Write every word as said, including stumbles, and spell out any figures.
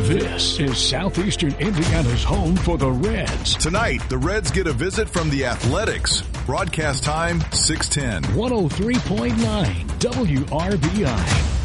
This is Southeastern Indiana's home for the Reds. Tonight, the Reds get a visit from the Athletics. Broadcast time, six ten. one oh three point nine W R B I.